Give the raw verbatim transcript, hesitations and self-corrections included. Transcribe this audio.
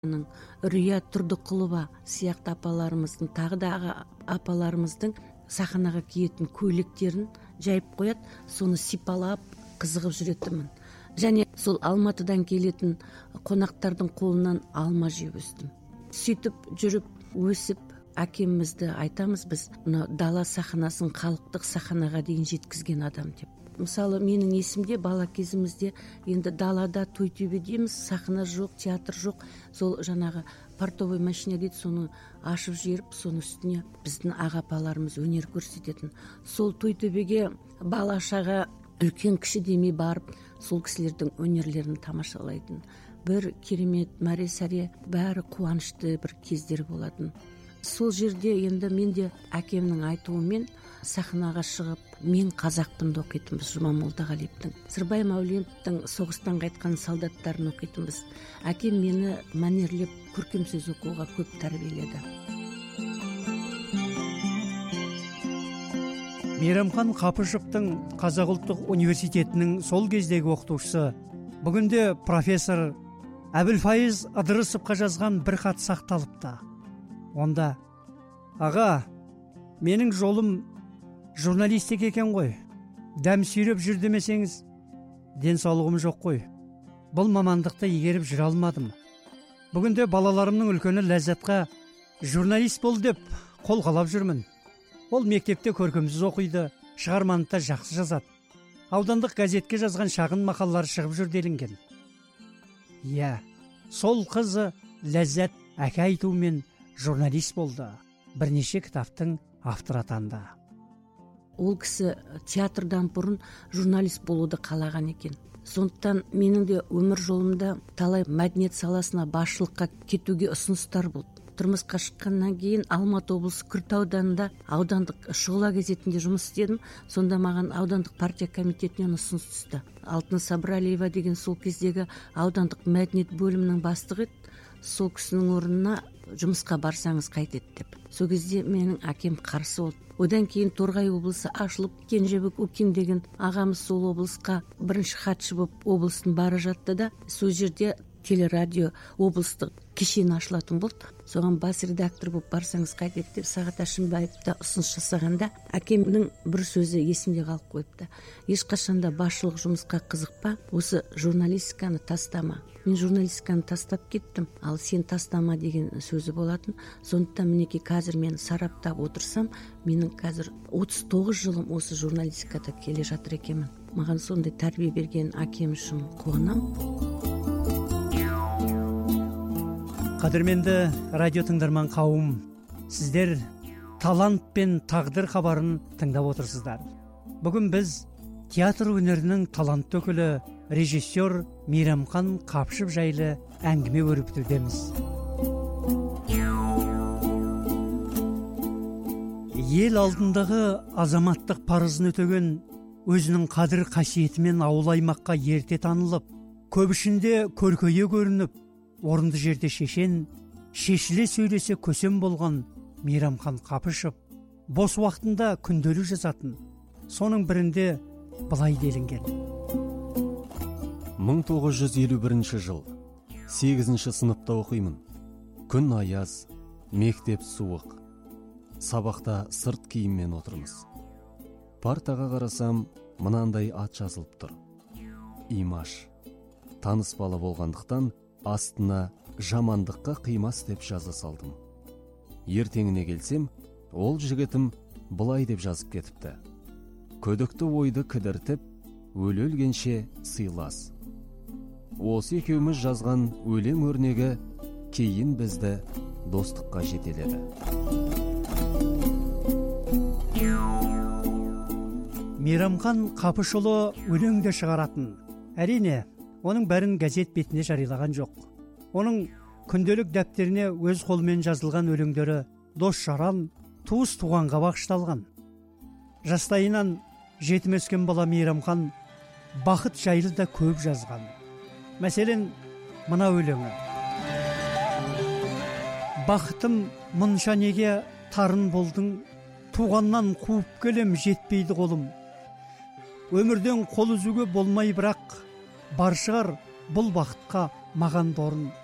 Үрия Тұрдықұлова сияқты апаларымыздың, тағы да апаларымыздың сахнаға киетін көйлектерін жайып қояды, соны сипалап қызығып жүретінмін. Және сол Алматыдан келетін қонақтардың қолынан алма жеп өстім. Сөйтіп жүріп өсіп, әкемізді айтамыз біз, мына дала сахнасын халықтық сахнаға дейін жеткізген адам деп. Мысалы, менің есімде бала кезімізде енді далада той төбедеміз, сахна жоқ, театр жоқ. Сол жаңағы портовой машина дейді, соны ашып жіберіп, соның үстіне біздің ағапаларымыз өнер көрсететін. Сол той төбеге бала-шаға үлкен кіші демей барып, сол кісілердің өнерлерін тамашалайтын. Бір керемет мәре-сәре, бәрі қуанышты бір кездер болатын. Сол жерде енді мен де әкемнің айтуымен сахнаға шығып, мен қазақпын оқитынбыз, Жұман Молдағалиевтің, Сырбай Мәуленовтың соғыстан қайтқан солдаттарын оқитынбыз. Әкем мені мәнерлеп көркем сөз оқуға көп тәрбиеледі. Мейрамхан Қапышевтың Қазақ ұлттық университетінің сол кездегі оқытушысы, бүгінде профессор Әбілфайыз Ыдырысовқа жазған бір хат сақталыпты. Онда: аға, менің жолым журналистик екен ғой. Дәм сүйреп жүр демесеңіз, денсаулығым жоқ қой. Бұл мамандықты игеріп жүре алмадым. Бүгінде балаларымның үлкені Ләззатқа журналист бол деп қолғалап жүрмін. Ол мектепте көркемсөз оқиды, шығарманы да жақсы жазады. Аудандық газетке жазған шағын мақалалар шығып жүр делінген. Иә, сол қызы Ләззат әке айтуымен журналист болды. Бірнеше кітаптың авторы атанды. Ол кісі театрдан бұрын журналист болуды қалаған екен. Сондықтан менің де өмір жолымда талай мәдениет саласына басшылыққа кетуге ұсыныстар болды. Тұрмысқа шыққаннан кейін Алматы облысы Күрт ауданында аудандық Шұғыла газетінде жұмыс істедім. Сонда маған аудандық партия комитетінен ұсыныс түсті. Алтын Сабыралиева деген сол кездегі аудандық мәдениет бөлімінің бастығы еді. Сол кісінің орнына жұмысқа барсаңыз қайтеді деп. Сол кезде менің әкем қарсы болды. Одан кейін Торғай облысы ашылып, Кенжебек Өкең деген ағамыз сол облысқа бірінші хатшы болып облыстың бара жатты да, сол жерде телерадио облыстық кешен ашылатын болды. Соған бас редактор болып барсаңыз қайтеді деп Сағат Әшімбаев та ұсыныс жасағанда, әкемнің бір сөзі есімде қалып қойыпты. Ешқашанда басшылық жұмысқа қызықпа, осы журналистиканы тастама. Мен журналистиканы тастап кеттім, ал сен тастама деген сөзі болатын. Сондықтан мінеки қазір мен сараптап отырсам, менің қазір отыз тоғыз жылым осы журналистикада келе жатыр екенмін. Маған сондай тәрбие берген әкем үшін қуанамын. Қадірменді радио тыңдарман қауым, сіздер талант пен тағдыр хабарын тыңдап отырсыздар. Бүгін біз театр өнерінің талантты өкілі режиссер Мейрамхан Қапышев жайлы әңгіме өрбітудеміз. Ел алдындағы азаматтық парызын өтеген, өзінің қадір қасиетімен ауыл аймаққа ерте танылып, көп ішінде көркейе көрініп, орынды жерде шешен, шешіле сөйлесе көсем болған Мейрамхан Қапышев бос уақытында күнделік жазатын. Соның бірінде былай делінген: мың тоғыз жүз елу бірінші жыл, сегізінші сыныпта оқимын. Күн аяз, мектеп суық. Сабақта сырт киіммен отырмыз. Партаға қарасам, мынандай ат жазылып тұр: Имаш. Таныс бала болғандықтан астына жамандыққа қимас деп жаза салдым. Ертеңіне келсем, ол жігітім былай деп жазып кетіпті: көдікті ойды кідіртіп, өле өлгенше сыйлас. Осы екеуміз жазған өлең өрнегі кейін бізді достыққа жетеледі. Мейрамхан Қапышұлы өлең де шығаратын. Әрине, оның бәрін газет бетіне жариялаған жоқ. Оның күнделік дәптеріне өз қолымен жазылған өлеңдері дос-жаран, туыс-туғанға бағышталған. Жастайынан жетім өскен бала Мейрамхан бақыт жайлы да көп жазған. Мәселен, мына өлеңі: бақытым мұнша неге тарын болдың, туғаннан қуып келем жетпейді қолым. Өмірден қол үзуге болмай бірақ, бар шығар бұл бақытқа маған дорын.